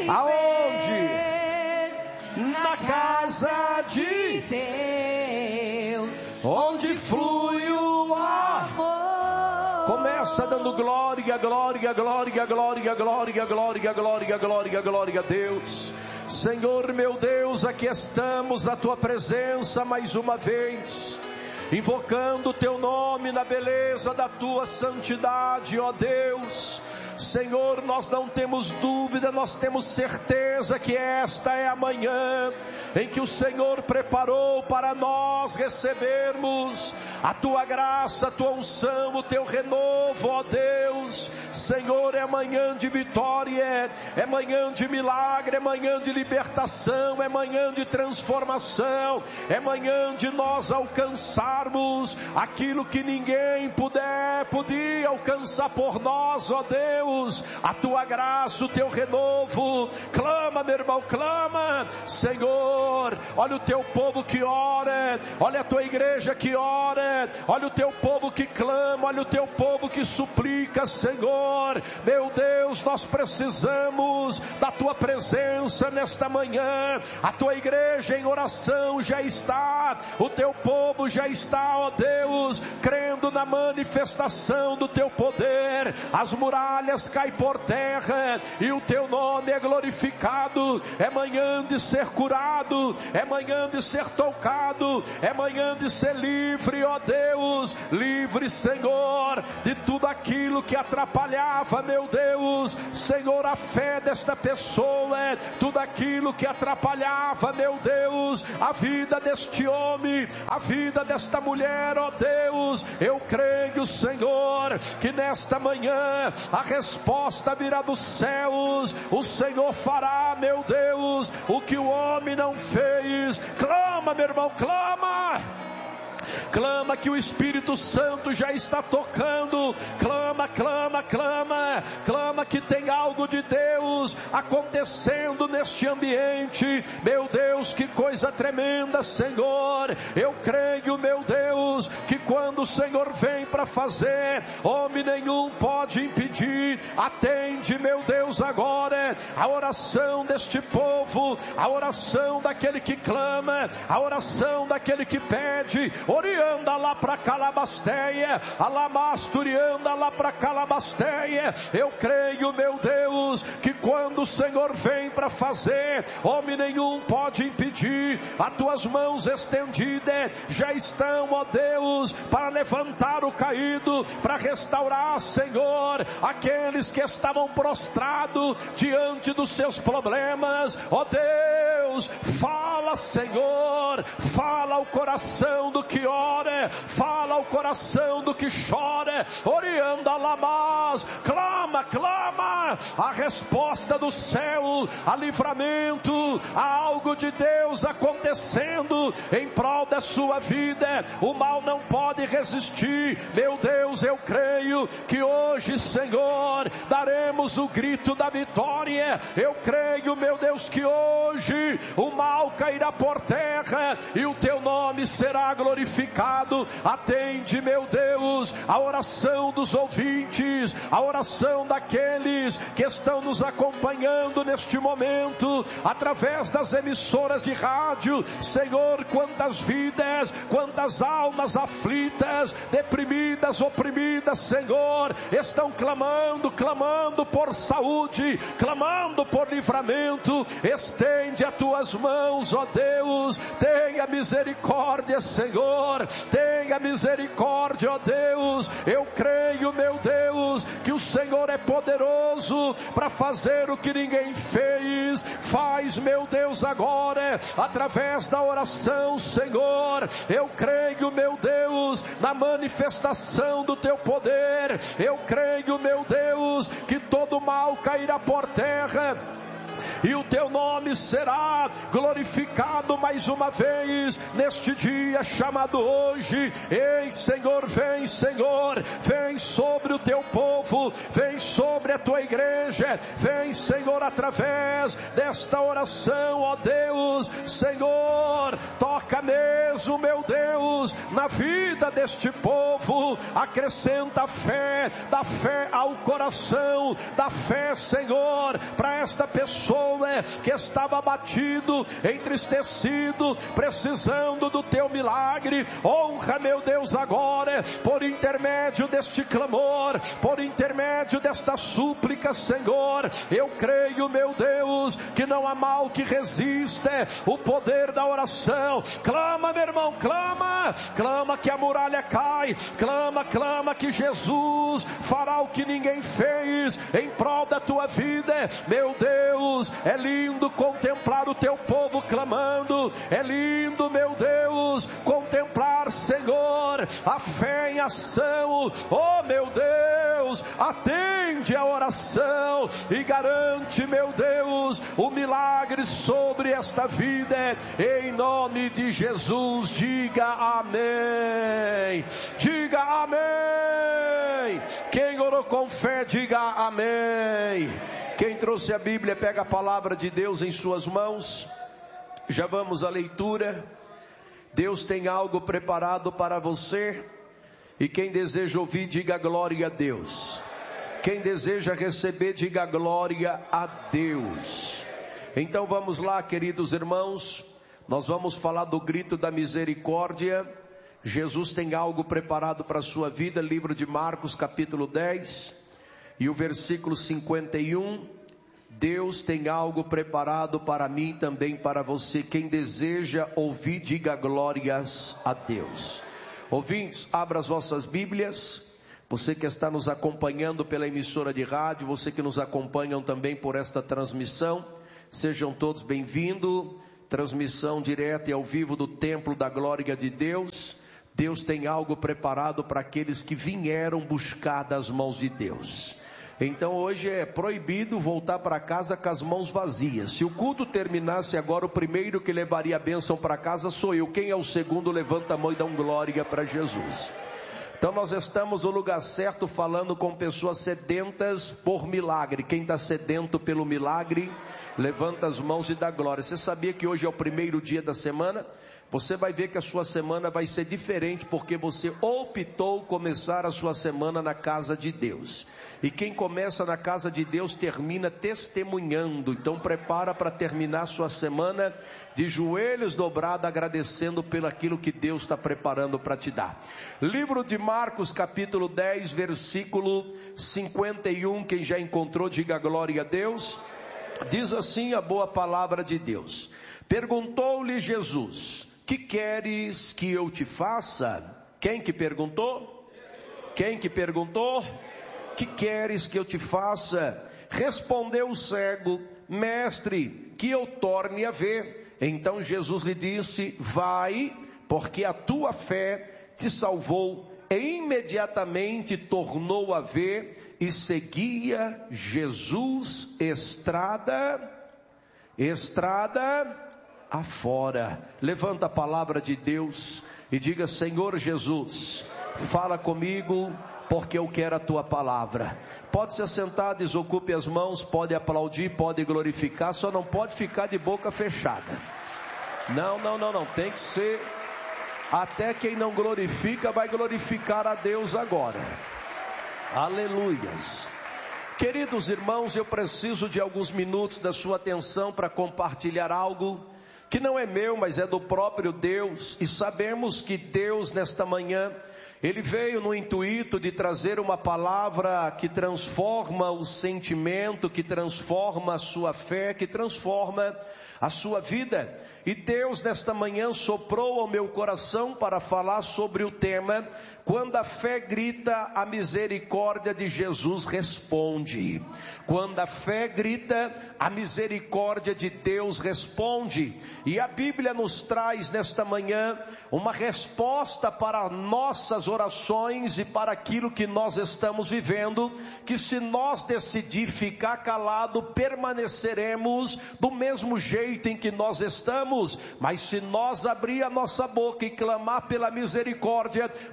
Aonde? Na casa de Deus, onde flui o amor. Começa dando glória, glória, glória, glória, glória, glória, glória, glória, glória a Deus. Senhor meu Deus, aqui estamos na tua presença mais uma vez, invocando o teu nome na beleza da tua santidade, ó Deus. Senhor, nós não temos dúvida, nós temos certeza que esta é a manhã em que o Senhor preparou para nós recebermos a tua graça, a tua unção, o teu renovo, ó Deus. Senhor, é manhã de vitória, é manhã de milagre, é manhã de libertação, é manhã de transformação, é manhã de nós alcançarmos aquilo que ninguém podia alcançar por nós, ó Deus. A tua graça, o teu renovo. Clama, meu irmão, clama. Senhor, olha o teu povo que ora, olha a tua igreja que ora, olha o teu povo que clama, olha o teu povo que suplica. Senhor, meu Deus, nós precisamos da tua presença nesta manhã. A tua igreja em oração já está, o teu povo já está, ó Deus, crendo na manifestação do teu poder. As muralhas caem por terra e o teu nome é glorificado. É manhã de ser curado, é manhã de ser tocado, é manhã de ser livre, ó Deus. Livre, Senhor, de tudo aquilo que atrapalhava, meu Deus, Senhor, a fé desta pessoa, tudo aquilo que atrapalhava, meu Deus, a vida deste homem, a vida desta mulher, ó Deus. Eu creio, Senhor, que nesta manhã a resposta virá dos céus. O Senhor fará, meu Deus, o que o homem não fez. Clama, meu irmão, clama. Clama que o Espírito Santo já está tocando. Clama, clama, clama. Clama que tem algo de Deus acontecendo neste ambiente. Meu Deus, que coisa tremenda, Senhor. Eu creio, meu Deus, que quando o Senhor vem para fazer, homem nenhum pode impedir. Atende, meu Deus, agora a oração deste povo, a oração daquele que clama, a oração daquele que pede. Orianda lá para Calabasteia, Alamasturianda lá para Calabasteia. Eu creio, meu Deus, que quando o Senhor vem para fazer, homem nenhum pode impedir. As tuas mãos estendidas já estão, ó Deus, para levantar o caído, para restaurar, Senhor, aqueles que estavam prostrados diante dos seus problemas. Ó Deus, fala, Senhor, fala ao coração do que ora, fala ao coração do que chora. Orianda Lamas, clama, clama, a resposta do céu, a livramento, há algo de Deus acontecendo em prol da sua vida. O mal não pode resistir. Meu Deus, eu creio que hoje, Senhor, daremos o grito da vitória. Eu creio, meu Deus, que hoje o mal cairá por terra e o teu nome será glorificado. Atende, meu Deus, a oração dos ouvintes, a oração daqueles que estão nos acompanhando neste momento, através das emissoras de rádio. Senhor, quantas vidas, quantas almas aflitas, deprimidas, oprimidas, Senhor, estão clamando, clamando por saúde, clamando por livramento. Estende as tuas mãos, ó Deus, tenha misericórdia, Senhor, tenha misericórdia, ó Deus. Eu creio, meu Deus, que o Senhor é poderoso para fazer o que ninguém fez. Faz, meu Deus, agora, através da oração, Senhor. Eu creio, meu Deus, na manifestação do teu poder. Eu creio, meu Deus, que todo mal cairá por terra e o teu nome será glorificado mais uma vez neste dia chamado hoje. Ei, Senhor, vem, Senhor, vem sobre o teu povo, vem sobre a tua igreja, vem, Senhor, através desta oração, ó Deus. Senhor, toca mesmo, meu Deus, na vida deste povo, acrescenta fé, dá fé ao coração, dá fé, Senhor, para esta pessoa, pessoa que estava abatido, entristecido, precisando do teu milagre. Honra, meu Deus, agora, por intermédio deste clamor, por intermédio desta súplica, Senhor. Eu creio, meu Deus, que não há mal que resista o poder da oração. Clama, meu irmão, clama, clama que a muralha cai, clama que Jesus fará o que ninguém fez em prol da tua vida. Meu Deus, é lindo contemplar o teu povo clamando, é lindo, meu Deus, contemplar, Senhor, a fé em ação. Oh, meu Deus, atende a oração e garante, meu Deus, o milagre sobre esta vida, em nome de Jesus. Diga amém, diga amém. Quem orou com fé, diga amém. Quem trouxe a Bíblia, pega a palavra de Deus em suas mãos. Já vamos à leitura. Deus tem algo preparado para você, e quem deseja ouvir, diga glória a Deus. Quem deseja receber, diga glória a Deus. Então vamos lá, queridos irmãos, nós vamos falar do grito da misericórdia. Jesus tem algo preparado para a sua vida. Livro de Marcos, capítulo 10, e o versículo 51. Deus tem algo preparado para mim, também para você. Quem deseja ouvir, diga glórias a Deus. Ouvintes, abra as vossas Bíblias. Você que está nos acompanhando pela emissora de rádio, você que nos acompanham também por esta transmissão, sejam todos bem-vindos. Transmissão direta e ao vivo do Templo da Glória de Deus. Deus tem algo preparado para aqueles que vieram buscar das mãos de Deus. Então hoje é proibido voltar para casa com as mãos vazias. Se o culto terminasse agora, o primeiro que levaria a bênção para casa sou eu. Quem é o segundo, levanta a mão e dá glória para Jesus. Então nós estamos no lugar certo, falando com pessoas sedentas por milagre. Quem está sedento pelo milagre, levanta as mãos e dá glória. Você sabia que hoje é o primeiro dia da semana? Você vai ver que a sua semana vai ser diferente, porque você optou começar a sua semana na casa de Deus. E quem começa na casa de Deus termina testemunhando. Então prepara para terminar a sua semana de joelhos dobrados, agradecendo pelo aquilo que Deus está preparando para te dar. Livro de Marcos, capítulo 10, versículo 51. Quem já encontrou, diga glória a Deus. Diz assim a boa palavra de Deus: perguntou-lhe Jesus: que queres que eu te faça? Quem que perguntou? Quem que perguntou? Que queres que eu te faça? Respondeu o cego: mestre, que eu torne a ver. Então Jesus lhe disse: vai, porque a tua fé te salvou. E imediatamente tornou a ver e seguia Jesus estrada afora. Levanta a palavra de Deus e diga: Senhor Jesus, fala comigo, porque eu quero a tua palavra. Pode se assentar, desocupe as mãos, pode aplaudir, pode glorificar, só não pode ficar de boca fechada. Não, tem que ser, até quem não glorifica vai glorificar a Deus agora. Aleluias. Queridos irmãos, eu preciso de alguns minutos da sua atenção para compartilhar algo que não é meu, mas é do próprio Deus. E sabemos que Deus, nesta manhã, Ele veio no intuito de trazer uma palavra que transforma o sentimento, que transforma a sua fé, que transforma a sua vida. E Deus nesta manhã soprou ao meu coração para falar sobre o tema: quando a fé grita, a misericórdia de Jesus responde. Quando a fé grita, a misericórdia de Deus responde. E a Bíblia nos traz nesta manhã uma resposta para nossas orações e para aquilo que nós estamos vivendo, que se nós decidir ficar calado, permaneceremos do mesmo jeito em que nós estamos. Mas se nós abrir a nossa boca e clamar pela misericórdia, mudando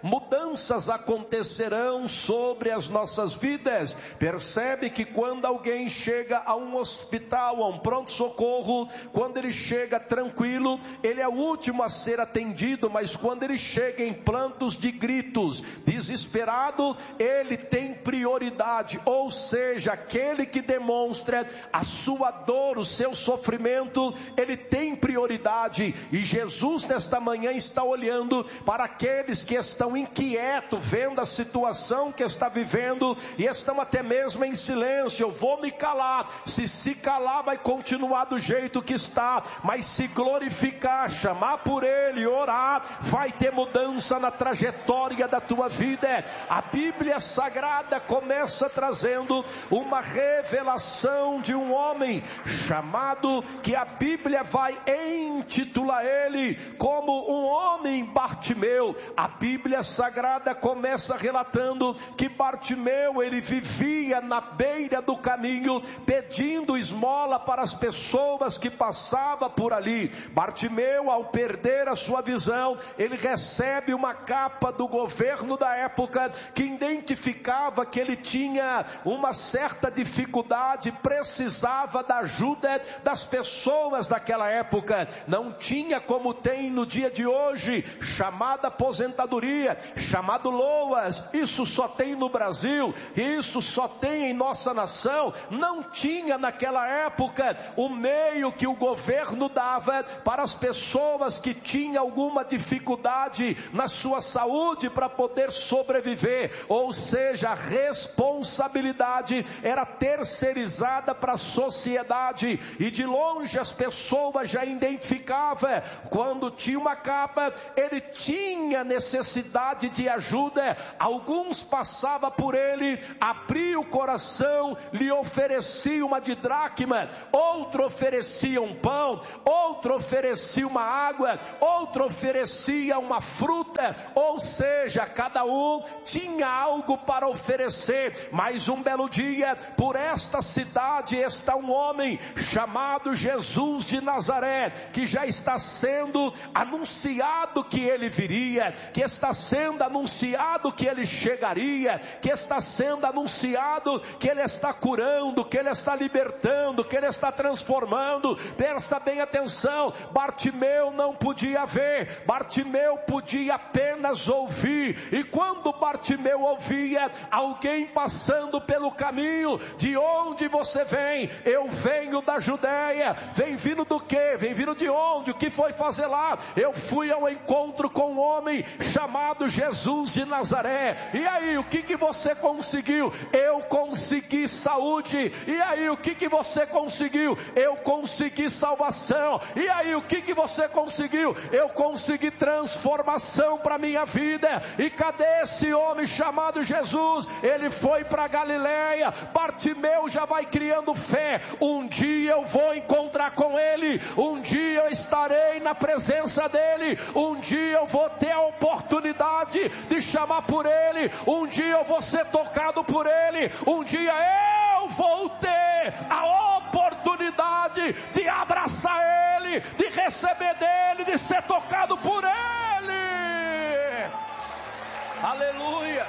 mudanças acontecerão sobre as nossas vidas. Percebe que quando alguém chega a um hospital, a um pronto-socorro, quando ele chega tranquilo, ele é o último a ser atendido, mas quando ele chega em plantos de gritos, desesperado, ele tem prioridade, ou seja, aquele que demonstra a sua dor, o seu sofrimento, ele tem prioridade. E Jesus nesta manhã está olhando para aqueles que estão inquietos, vendo a situação que está vivendo, e estão até mesmo em silêncio. Eu vou me calar, se calar vai continuar do jeito que está, mas se glorificar, chamar por Ele, orar, vai ter mudança na trajetória da tua vida. A Bíblia Sagrada começa trazendo uma revelação de um homem chamado, que a Bíblia vai intitular ele como um homem Bartimeu. A Bíblia Sagrada começa relatando que Bartimeu, ele vivia na beira do caminho, pedindo esmola para as pessoas que passavam por ali. Bartimeu, ao perder a sua visão, ele recebe uma capa do governo da época, que identificava que ele tinha uma certa dificuldade, precisava da ajuda das pessoas daquela época. Não tinha como tem no dia de hoje, chamada aposentadoria, chamado LOAS. Isso só tem no Brasil, isso só tem em nossa nação. Não tinha naquela época o meio que o governo dava para as pessoas que tinham alguma dificuldade na sua saúde para poder sobreviver. Ou seja, a responsabilidade era terceirizada para a sociedade, e de longe as pessoas já identificavam, quando tinha uma capa, ele tinha necessidade de ajuda. Alguns passavam por ele, abria o coração, lhe oferecia uma didracma, outro oferecia um pão, outro oferecia uma água, outro oferecia uma fruta. Ou seja, cada um tinha algo para oferecer. Mas um belo dia, por esta cidade está um homem chamado Jesus de Nazaré, que já está sendo anunciado que ele viria, que está sendo anunciado que ele chegaria, que está sendo anunciado que ele está curando, que ele está libertando, que ele está transformando. Presta bem atenção, Bartimeu não podia ver, Bartimeu podia apenas ouvir. E quando Bartimeu ouvia alguém passando pelo caminho: de onde você vem? Eu venho da Judeia. Vem vindo do quê? Vem vindo de onde? O que foi fazer lá? Eu fui ao encontro com um homem chamado Jesus de Nazaré. E aí, o que você conseguiu? Eu consegui saúde. E aí, o que você conseguiu? Eu consegui salvação. E aí, o que você conseguiu? Eu consegui transformação para minha vida. E cadê esse homem chamado Jesus? Ele foi para Galileia. Bartimeu já vai criando fé. Um dia eu vou encontrar com ele, um dia eu estarei na presença dele, um dia eu vou ter a oportunidade de chamar por ele, um dia eu vou ser tocado por ele, um dia eu vou ter a oportunidade de abraçar ele, de receber dele, de ser tocado por ele. Aleluia.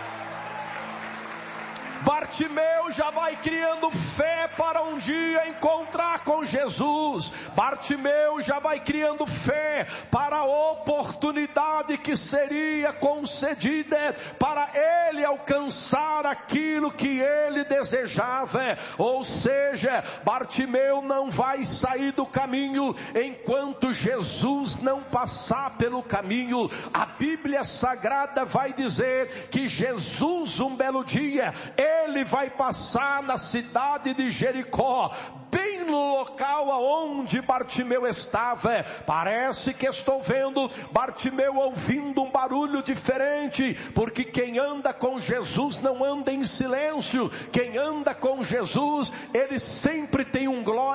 Bartimeu já vai criando fé para um dia encontrar com Jesus. Bartimeu já vai criando fé para a oportunidade que seria concedida para ele alcançar aquilo que ele desejava. Ou seja, Bartimeu não vai sair do caminho enquanto Jesus não passar pelo caminho. A Bíblia Sagrada vai dizer que Jesus, um belo dia, ele vai passar na cidade de Jericó, bem no local aonde Bartimeu estava. Parece que estou vendo Bartimeu ouvindo um barulho diferente, porque quem anda com Jesus não anda em silêncio. Quem anda com Jesus, ele sempre tem um glória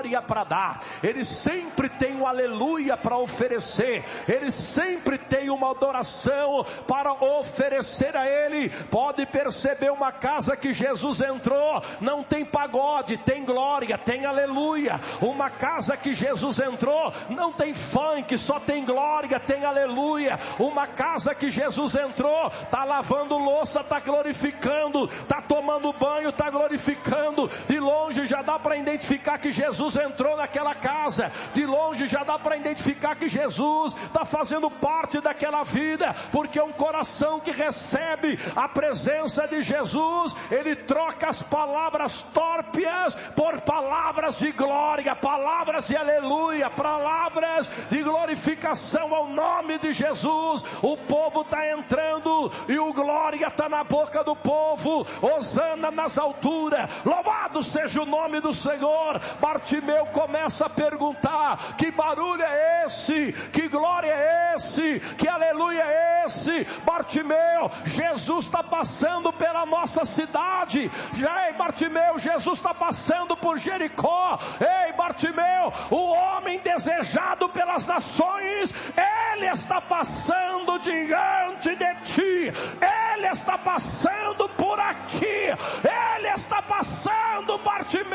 glória para dar, ele sempre tem um aleluia para oferecer, ele sempre tem uma adoração para oferecer a ele. Pode perceber, uma casa que Jesus entrou, não tem pagode, tem glória, tem aleluia. Uma casa que Jesus entrou, não tem funk, só tem glória, tem aleluia. Uma casa que Jesus entrou, está lavando louça, está glorificando, está tomando banho, está glorificando. De longe já dá para identificar que Jesus entrou naquela casa, de longe já dá para identificar que Jesus está fazendo parte daquela vida, porque um coração que recebe a presença de Jesus, ele troca as palavras tórpias por palavras de glória, palavras de aleluia, palavras de glorificação ao nome de Jesus. O povo está entrando e o glória está na boca do povo. Hosana nas alturas, louvado seja o nome do Senhor. Bartimeu começa a perguntar: que barulho é esse? Que glória é esse? Que aleluia é esse? Bartimeu, Jesus está passando pela nossa cidade. Ei, Bartimeu, Jesus está passando por Jericó. Ei, Bartimeu, o homem desejado pelas nações, ele está passando diante de ti. Ele está passando por aqui. Ele está passando, Bartimeu.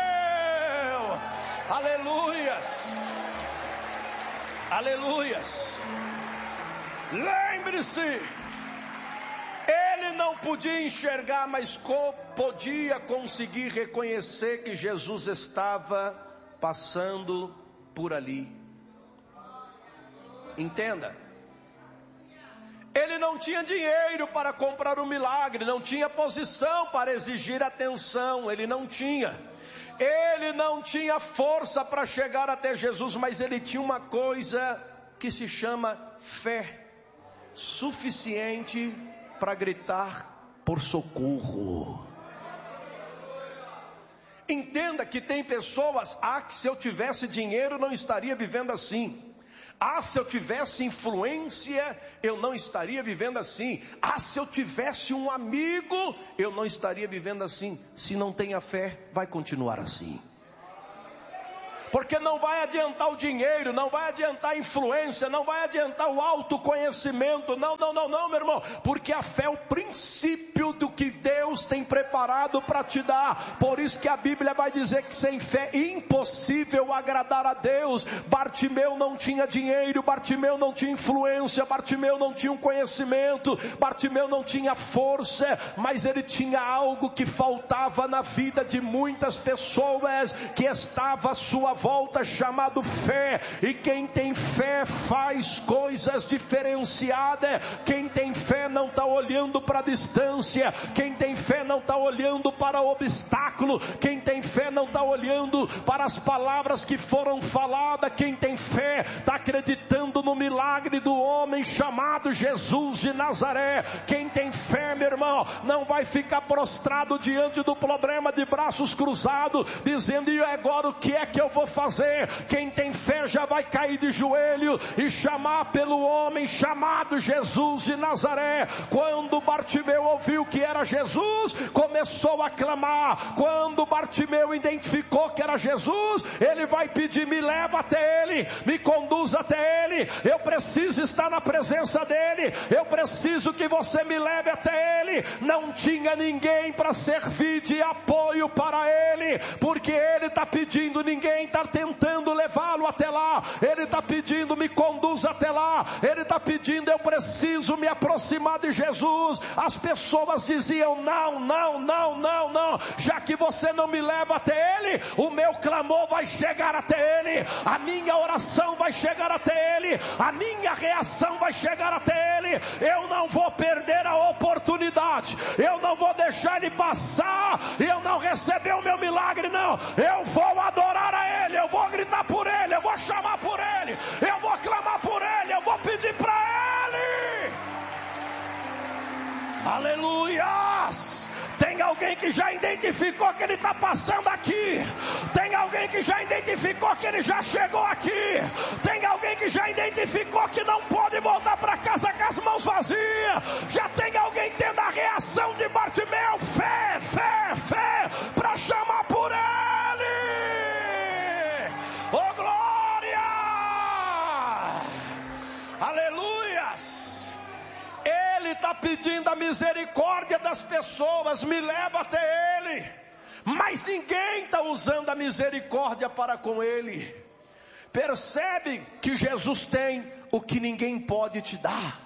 Aleluias. Aleluias. Lembre-se, ele não podia enxergar, mas podia conseguir reconhecer que Jesus estava passando por ali. Entenda, ele não tinha dinheiro para comprar um milagre, não tinha posição para exigir atenção, ele não tinha força para chegar até Jesus, mas ele tinha uma coisa que se chama fé, suficiente para gritar por socorro. Entenda que tem pessoas: que se eu tivesse dinheiro não estaria vivendo assim. Se eu tivesse influência eu não estaria vivendo assim. Se eu tivesse um amigo eu não estaria vivendo assim. Se não tem a fé, vai continuar assim. Porque não vai adiantar o dinheiro, não vai adiantar a influência, não vai adiantar o autoconhecimento. Não, meu irmão. Porque a fé é o princípio do que Deus tem preparado para te dar. Por isso que a Bíblia vai dizer que sem fé é impossível agradar a Deus. Bartimeu não tinha dinheiro, Bartimeu não tinha influência, Bartimeu não tinha um conhecimento, Bartimeu não tinha força, mas ele tinha algo que faltava na vida de muitas pessoas, que estava à sua volta, chamado fé. E quem tem fé faz coisas diferenciadas. Quem tem fé não está olhando para a distância, quem tem fé não está olhando para o obstáculo, quem tem fé não está olhando para as palavras que foram faladas. Quem tem fé está acreditando no milagre do homem chamado Jesus de Nazaré. Quem tem fé, meu irmão, não vai ficar prostrado diante do problema de braços cruzados, dizendo: e agora o que é que eu vou fazer? Quem tem fé já vai cair de joelho e chamar pelo homem chamado Jesus de Nazaré. Quando Bartimeu ouviu que era Jesus, começou a clamar. Quando Bartimeu identificou que era Jesus, ele vai pedir: me leva até ele, me conduz até ele, eu preciso estar na presença dele, eu preciso que você me leve até ele. Não tinha ninguém para servir de apoio para ele, porque ele está pedindo, ninguém está tentando levá-lo até lá. Ele está pedindo: me conduz até lá. Ele está pedindo: eu preciso me aproximar de Jesus. As pessoas diziam: não, já que você não me leva até ele, o meu clamor vai chegar até ele, a minha oração vai chegar até ele, a minha reação vai chegar até ele. Eu não vou perder a oportunidade, eu não vou deixar ele passar e eu não receber o meu milagre, não. Eu vou adorar a ele, eu vou gritar por ele, eu vou chamar por ele, eu vou clamar por ele, eu vou pedir para ele. Aleluias! Tem alguém que já identificou que ele está passando aqui? Tem alguém que já identificou que ele já chegou aqui? Tem alguém que já identificou que não pode voltar para casa com as mãos vazias? Já tem alguém tendo a reação de Bartimeu? Fé, para chamar por ele. Oh glória! Aleluias! Ele está pedindo a misericórdia das pessoas, me leva até Ele. Mas ninguém está usando a misericórdia para com Ele. Percebe que Jesus tem o que ninguém pode te dar.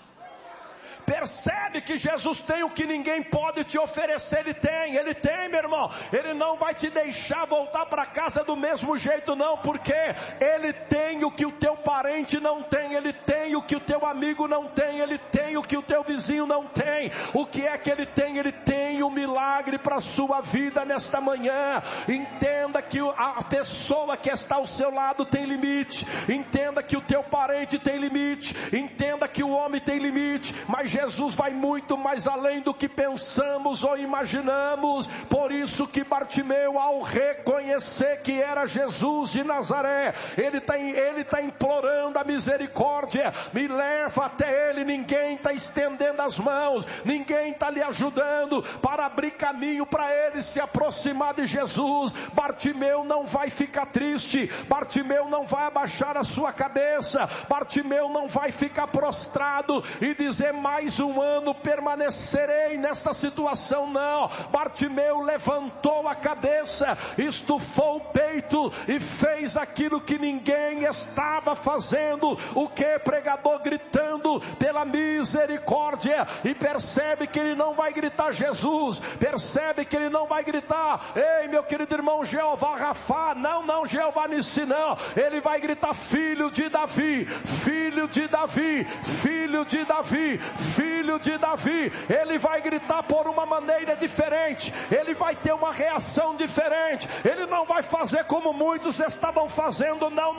Percebe que Jesus tem o que ninguém pode te oferecer. Ele tem, meu irmão. Ele não vai te deixar voltar para casa do mesmo jeito não, porque Ele tem o que o teu parente não tem. Ele tem o que o teu amigo não tem. Ele tem o que o teu vizinho não tem. O que é que Ele tem? Ele tem um milagre para a sua vida nesta manhã. Entenda que a pessoa que está ao seu lado tem limite. Entenda que o teu parente tem limite. Entenda que o homem tem limite. Mas Jesus vai muito mais além do que pensamos ou imaginamos. Por isso que Bartimeu, ao reconhecer que era Jesus de Nazaré, ele está implorando a misericórdia. Me leva até Ele. Ninguém está estendendo as mãos, ninguém está lhe ajudando para abrir caminho para ele se aproximar de Jesus. Bartimeu não vai ficar triste, Bartimeu não vai abaixar a sua cabeça, Bartimeu não vai ficar prostrado e dizer: mais um ano permanecerei nesta situação. Não, Bartimeu levantou a cabeça, estufou o peito e fez aquilo que ninguém estava fazendo. O que? Pregador gritando pela misericórdia. E percebe que ele não vai gritar Jesus, percebe que ele não vai gritar: ei meu querido irmão Jeová Rafá, não, Jeová Nissi, não. Ele vai gritar: filho de Davi, filho de Davi, filho de Davi, filho de Davi. Ele vai gritar por uma maneira diferente, ele vai ter uma reação diferente. Ele não vai fazer como muitos estavam fazendo, não.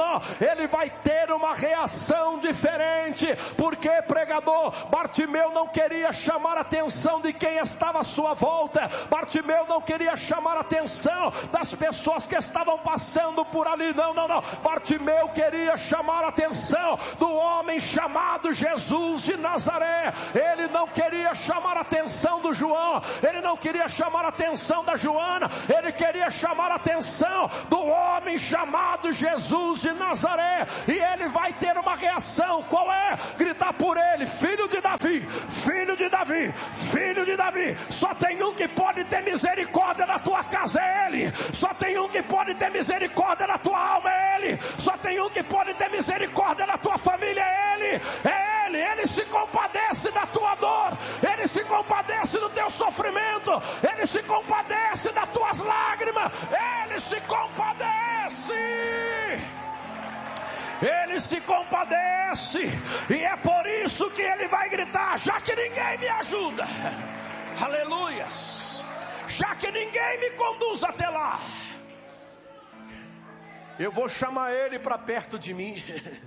Ele vai ter uma reação diferente. Porque, pregador, Bartimeu não queria chamar a atenção de quem estava à sua volta. Bartimeu não queria chamar a atenção das pessoas que estavam passando por ali, não. Bartimeu queria chamar a atenção do homem chamado Jesus de Nazaré. Ele não queria chamar a atenção do João, ele não queria chamar a atenção da Joana, ele queria chamar a atenção do homem chamado Jesus de Nazaré. E ele vai ter uma reação. Qual é? Gritar por ele: filho de Davi, filho de Davi, filho de Davi. Só tem um que pode ter misericórdia na tua casa, é Ele. Só tem um que pode ter misericórdia na tua alma, é Ele. Só tem um que pode ter misericórdia na tua família, é Ele. É Ele. Ele se compadece da tua dor, Ele se compadece do teu sofrimento, Ele se compadece das tuas lágrimas, Ele se compadece. Ele se compadece. E é por isso que ele vai gritar: já que ninguém me ajuda, aleluias, já que ninguém me conduz até lá, eu vou chamar ele para perto de mim.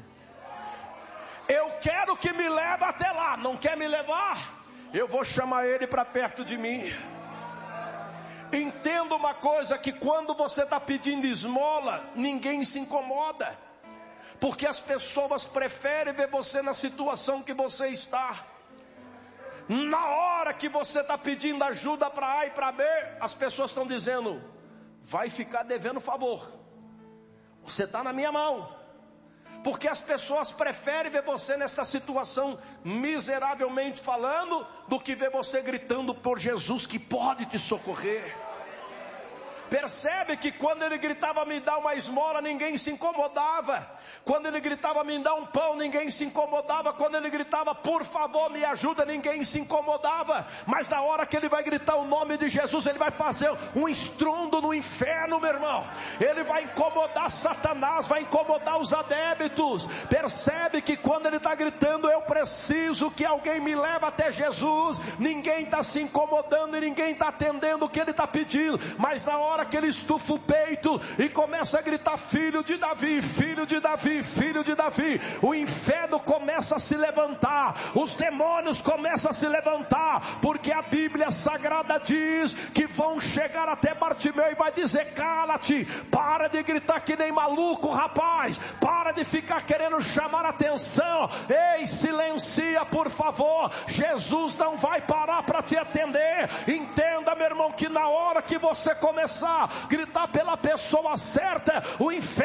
Eu quero que me leve até lá. Não quer me levar? Eu vou chamar ele para perto de mim. Entenda uma coisa, que quando você está pedindo esmola, ninguém se incomoda, porque as pessoas preferem ver você na situação que você está. Na hora que você está pedindo ajuda para A e para B, as pessoas estão dizendo: vai ficar devendo favor, você está na minha mão. Porque as pessoas preferem ver você nessa situação, miseravelmente falando, do que ver você gritando por Jesus que pode te socorrer. Percebe que quando ele gritava: me dá uma esmola, ninguém se incomodava. Quando ele gritava: me dá um pão, ninguém se incomodava. Quando ele gritava: por favor me ajuda, ninguém se incomodava. Mas na hora que ele vai gritar o nome de Jesus, ele vai fazer um estrondo no inferno, meu irmão. Ele vai incomodar Satanás, vai incomodar os adébitos. Percebe que quando ele está gritando: eu preciso que alguém me leve até Jesus, ninguém está se incomodando e ninguém está atendendo o que ele está pedindo. Mas na hora que ele estufa o peito e começa a gritar: filho de Davi, filho de Davi, filho de Davi, o inferno começa a se levantar, os demônios começam a se levantar, porque a Bíblia Sagrada diz que vão chegar até Bartimeu e vai dizer: cala-te, para de gritar que nem maluco, rapaz, para de ficar querendo chamar atenção, ei, silencia por favor, Jesus não vai parar para te atender. Entenda, meu irmão, que na hora que você começar a gritar pela pessoa certa, o inferno vai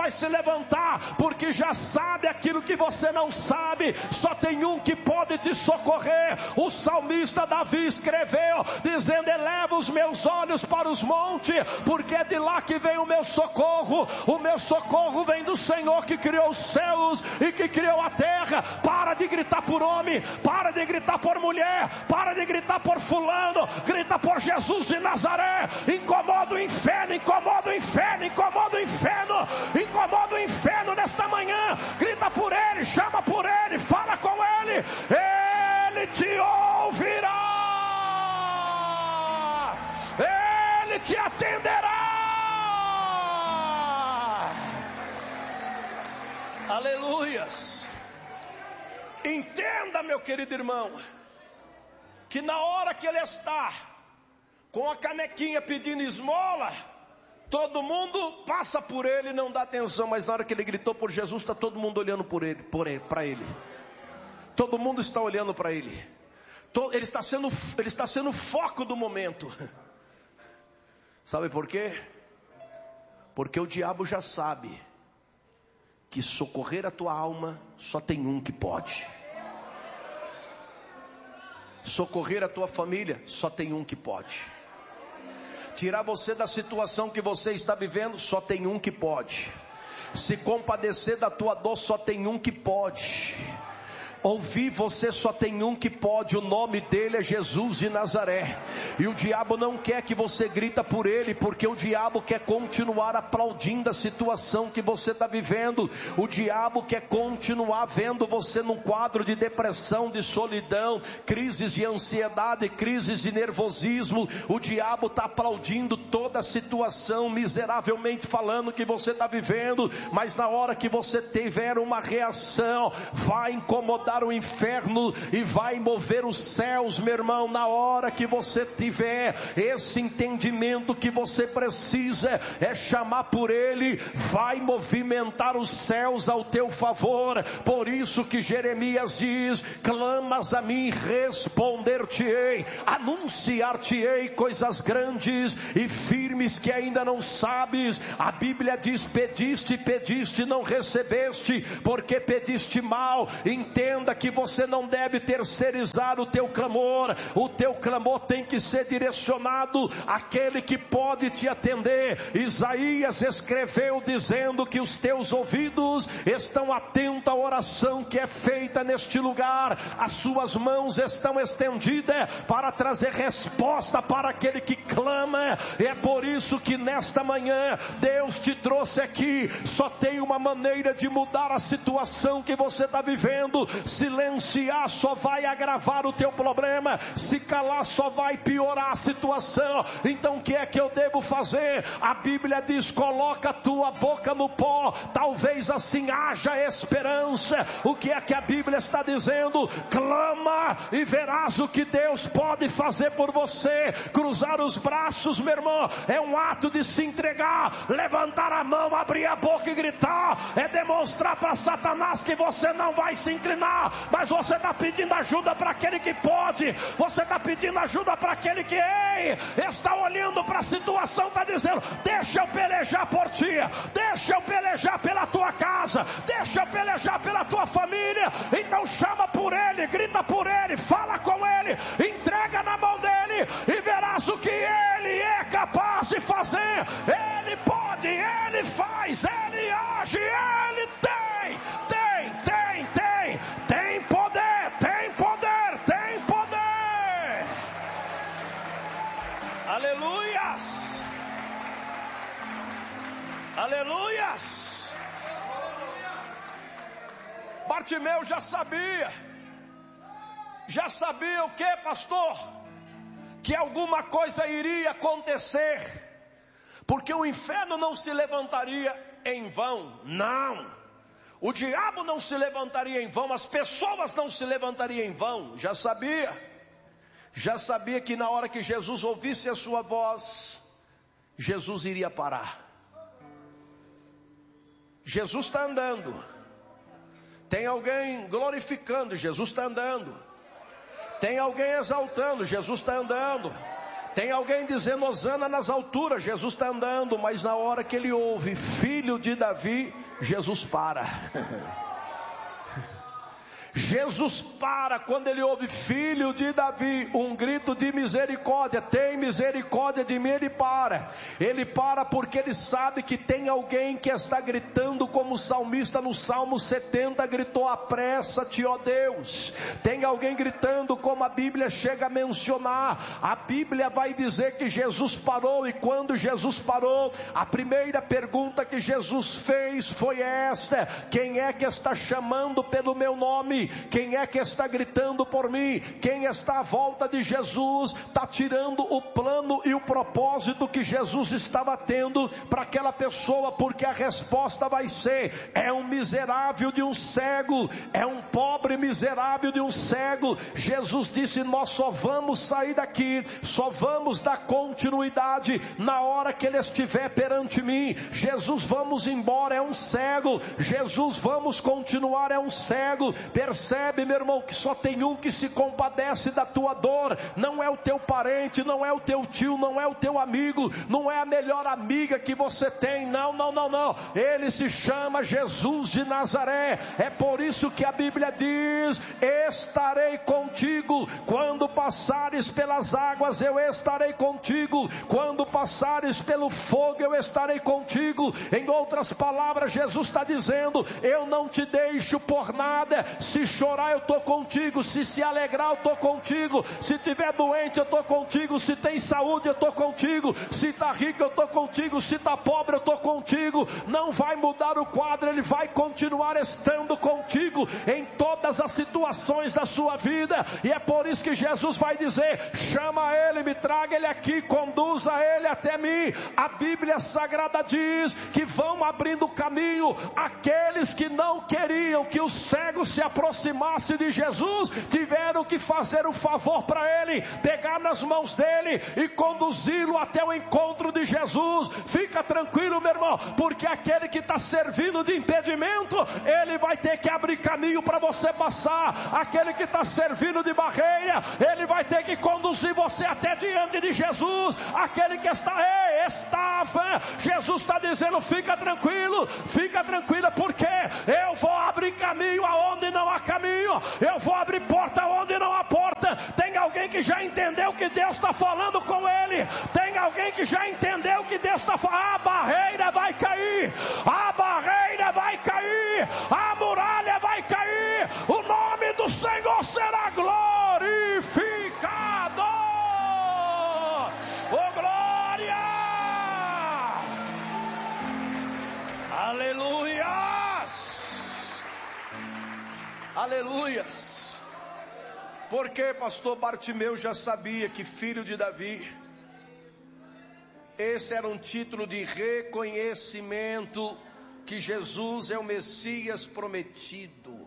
vai se levantar, porque já sabe aquilo que você não sabe. Só tem um que pode te socorrer. O salmista Davi escreveu, dizendo: eleva os meus olhos para os montes, porque é de lá que vem o meu socorro. O meu socorro vem do Senhor que criou os céus e que criou a terra. Para de gritar por homem, para de gritar por mulher, para de gritar por fulano, grita por Jesus de Nazaré. Incomoda o inferno, incomoda o inferno, incomoda o inferno, incomoda o inferno nesta manhã. Grita por ele, chama por ele, fala com ele, ele te ouvirá, ele te atenderá. Aleluias. Entenda, meu querido irmão, que na hora que ele está com a canequinha pedindo esmola, todo mundo passa por ele e não dá atenção. Mas na hora que ele gritou por Jesus, está todo mundo olhando para ele. Todo mundo está olhando para ele. Ele está sendo o foco do momento. Sabe por quê? Porque o diabo já sabe que socorrer a tua alma só tem um que pode. Socorrer a tua família só tem um que pode. Tirar você da situação que você está vivendo só tem um que pode. Se compadecer da tua dor só tem um que pode. Ouvir você só tem um que pode. O nome dele é Jesus de Nazaré. E o diabo não quer que você grita por ele, porque o diabo quer continuar aplaudindo a situação que você está vivendo. O diabo quer continuar vendo você num quadro de depressão, de solidão, crises de ansiedade, crises de nervosismo. O diabo está aplaudindo toda a situação, miseravelmente falando, que você está vivendo. Mas na hora que você tiver uma reação, vai incomodar o inferno e vai mover os céus, meu irmão. Na hora que você tiver esse entendimento que você precisa é chamar por ele, vai movimentar os céus ao teu favor. Por isso que Jeremias diz: clamas a mim, responder-te-ei, anunciar-te-ei coisas grandes e firmes que ainda não sabes. A Bíblia diz: pediste, pediste, não recebeste, porque pediste mal. Entenda que você não deve terceirizar o teu clamor. O teu clamor tem que ser direcionado àquele que pode te atender. Isaías escreveu dizendo que os teus ouvidos estão atentos à oração que é feita neste lugar. As suas mãos estão estendidas para trazer resposta para aquele que clama. E é por isso que nesta manhã Deus te trouxe aqui. Só tem uma maneira de mudar a situação que você está vivendo. Silenciar só vai agravar o teu problema. Se calar só vai piorar a situação. Então o que é que eu devo fazer? A Bíblia diz: coloca a tua boca no pó, talvez assim haja esperança. O que é que a Bíblia está dizendo? Clama e verás o que Deus pode fazer por você. Cruzar os braços, meu irmão, é um ato de se entregar. Levantar a mão, abrir a boca e gritar, é demonstrar para Satanás que você não vai se inclinar. Mas você está pedindo ajuda para aquele que pode. Você está pedindo ajuda para aquele que está olhando para a situação, está dizendo: deixa eu pelejar por ti, deixa eu pelejar pela tua casa, deixa eu pelejar pela tua família. Então chama por ele, grita por ele, fala com ele, entrega na mão dele e verás o que ele é capaz de fazer. Ele pode, ele faz, ele age, ele tem poder, tem poder, tem poder. Aleluias, aleluias. Bartimeu já sabia o que, pastor? Que alguma coisa iria acontecer, porque o inferno não se levantaria em vão. Não, o diabo não se levantaria em vão, as pessoas não se levantariam em vão. Já sabia que na hora que Jesus ouvisse a sua voz, Jesus iria parar. Jesus está andando, tem alguém glorificando, Jesus está andando. Tem alguém exaltando, Jesus está andando. Tem alguém dizendo hosana nas alturas, Jesus está andando, mas na hora que ele ouve filho de Davi, Jesus para. Jesus para quando ele ouve filho de Davi, um grito de misericórdia, tem misericórdia de mim, ele para porque ele sabe que tem alguém que está gritando como o salmista no Salmo 70 gritou: apressa-te, ó Deus. Tem alguém gritando como a Bíblia chega a mencionar. A Bíblia vai dizer que Jesus parou, e quando Jesus parou, a primeira pergunta que Jesus fez foi esta: quem é que está chamando pelo meu nome? Quem é que está gritando por mim? Quem está à volta de Jesus está tirando o plano e o propósito que Jesus estava tendo para aquela pessoa, porque a resposta vai ser: é um miserável de um cego, é um pobre miserável de um cego. Jesus disse: nós só vamos sair daqui, só vamos dar continuidade na hora que ele estiver perante mim. Jesus, vamos embora, é um cego. Jesus, vamos continuar, é um cego. Percebe, meu irmão, que só tem um que se compadece da tua dor. Não é o teu parente, não é o teu tio, não é o teu amigo, não é a melhor amiga que você tem. Não. Ele se chama Jesus de Nazaré. É por isso que a Bíblia diz: estarei contigo quando passares pelas águas, eu estarei contigo. Quando passares pelo fogo, eu estarei contigo. Em outras palavras, Jesus está dizendo: eu não te deixo por nada. Se chorar, eu estou contigo. Se alegrar, eu estou contigo. Se estiver doente, eu estou contigo. Se tem saúde, eu estou contigo. Se está rico, eu estou contigo. Se está pobre, eu estou contigo. Não vai mudar o quadro, ele vai continuar estando contigo em todas as situações da sua vida. E é por isso que Jesus vai dizer: chama ele, me traga ele aqui, conduza ele até mim. A Bíblia Sagrada diz que vão abrindo caminho aqueles que não queriam que o cego se aproximasse de Jesus, tiveram que fazer um favor para ele, pegar nas mãos dele e conduzi-lo até o encontro de Jesus. Fica tranquilo, meu irmão, porque aquele que está servindo de impedimento, ele vai ter que abrir caminho para você passar. Aquele que está servindo de barreira, ele vai ter que conduzir você até diante de Jesus. Aquele que estava, Jesus está dizendo: fica tranquila, porque eu vou abrir caminho aonde não há caminho, eu vou abrir porta onde não há porta. Tem alguém que já entendeu que Deus está falando com ele? Tem alguém que já entendeu que Deus está falando? A barreira vai cair, a muralha vai cair, o nome do Senhor será glorificado. Oh, glória! Aleluias! Porque pastor Bartimeu já sabia que filho de Davi, esse era um título de reconhecimento que Jesus é o Messias prometido.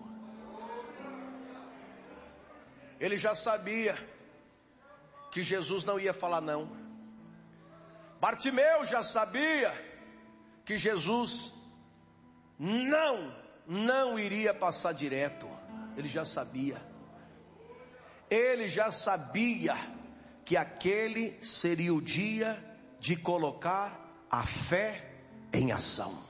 Ele já sabia que Jesus não ia falar não. Bartimeu já sabia que Jesus não iria passar direto. Ele já sabia. Ele já sabia que aquele seria o dia de colocar a fé em ação.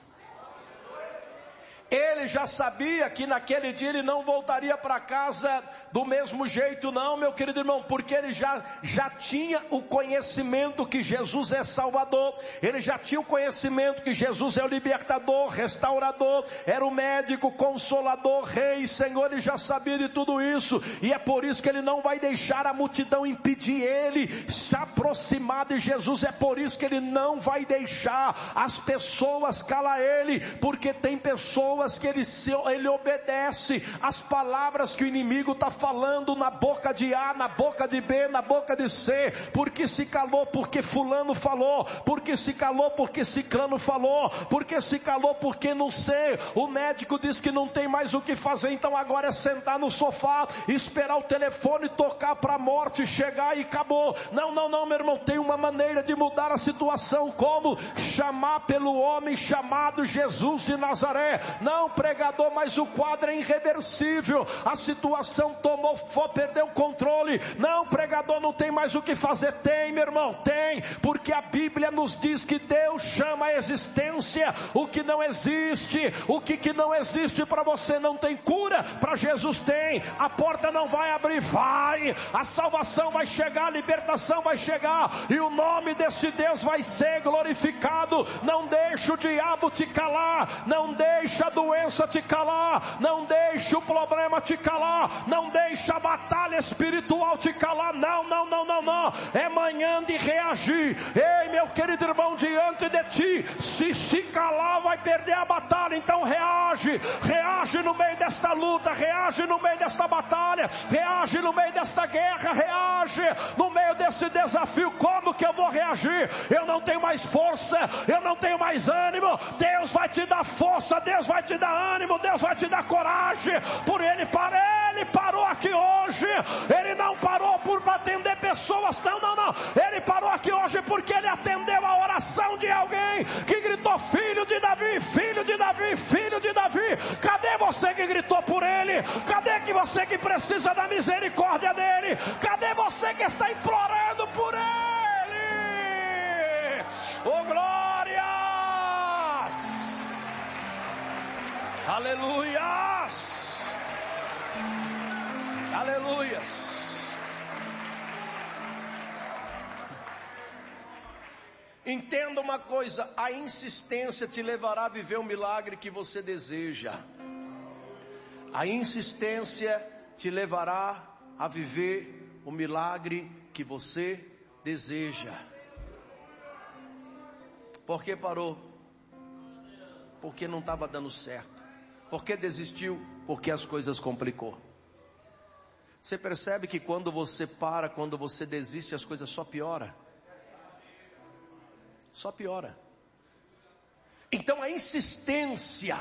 Ele já sabia que naquele dia ele não voltaria para casa do mesmo jeito, não, meu querido irmão, porque ele já tinha o conhecimento que Jesus é Salvador. Ele já tinha o conhecimento que Jesus é o libertador, restaurador, era o médico, consolador, rei, Senhor. Ele já sabia de tudo isso, e é por isso que ele não vai deixar a multidão impedir ele se aproximar de Jesus. É por isso que ele não vai deixar as pessoas calar ele, porque tem pessoas que ele obedece às palavras que o inimigo está falando na boca de A, na boca de B, na boca de C. Porque se calou porque fulano falou, porque se calou porque ciclano falou, porque se calou porque não sei, o médico disse que não tem mais o que fazer, então agora é sentar no sofá, esperar o telefone tocar para a morte chegar e acabou. Não, meu irmão, tem uma maneira de mudar a situação. Como? Chamar pelo homem chamado Jesus de Nazaré. Não, pregador, mas o quadro é irreversível, a situação perdeu o controle. Não, pregador, não tem mais o que fazer. Tem, meu irmão, tem, porque a Bíblia nos diz que Deus chama a existência o que não existe. O que não existe para você não tem cura, para Jesus tem. A porta não vai abrir, vai, a salvação vai chegar, a libertação vai chegar, e o nome desse Deus vai ser glorificado. Não deixa o diabo te calar, não deixa a doença te calar, não deixa o problema te calar, não deixa a batalha espiritual te calar. Não, não, não, não, não. É manhã de reagir. Ei, meu querido irmão, diante de ti, se calar vai perder a batalha. Então reage, reage no meio desta luta, reage no meio desta batalha, reage no meio desta guerra, reage no meio desse desafio. Como que eu vou reagir? Eu não tenho mais força, eu não tenho mais ânimo. Deus vai te dar força, Deus vai te dar ânimo, Deus vai te dar coragem. Ele parou aqui hoje. Ele não parou por atender pessoas, não, não, não. Ele parou aqui hoje porque ele atendeu a oração de alguém que gritou: filho de Davi, filho de Davi, filho de Davi. Cadê você que gritou por ele? Cadê que você que precisa da misericórdia dele? Cadê você que está implorando por ele? Oh, glórias! Aleluias! Aleluias! Entenda uma coisa: a insistência te levará a viver o milagre que você deseja. A insistência te levará a viver o milagre que você deseja. Por que parou? Porque não estava dando certo. Por que desistiu? Porque as coisas complicou. Você percebe que quando você para, quando você desiste, as coisas só pioram? Só piora. Então a insistência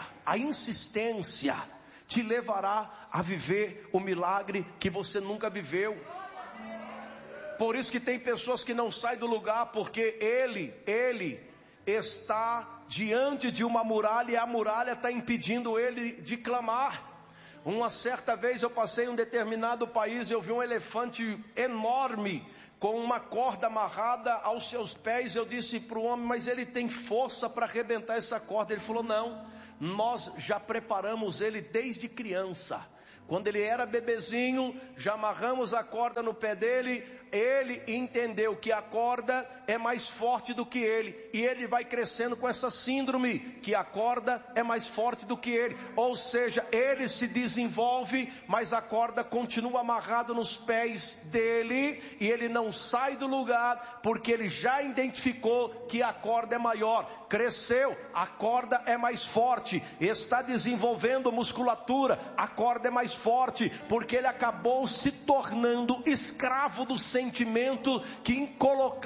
te levará a viver o milagre que você nunca viveu. Por isso que tem pessoas que não saem do lugar, porque ele está diante de uma muralha, e a muralha está impedindo ele de clamar. Uma certa vez eu passei em um determinado país, eu vi um elefante enorme, com uma corda amarrada aos seus pés. Eu disse para o homem: mas ele tem força para arrebentar essa corda? Ele falou: não, nós já preparamos ele desde criança. Quando ele era bebezinho, já amarramos a corda no pé dele. Ele entendeu que a corda é mais forte do que ele, e ele vai crescendo com essa síndrome, que a corda é mais forte do que ele. Ou seja, ele se desenvolve, mas a corda continua amarrada nos pés dele, e ele não sai do lugar, porque ele já identificou que a corda é maior. Cresceu, a corda é mais forte, está desenvolvendo musculatura, a corda é mais forte, porque ele acabou se tornando escravo do sentimento que colocar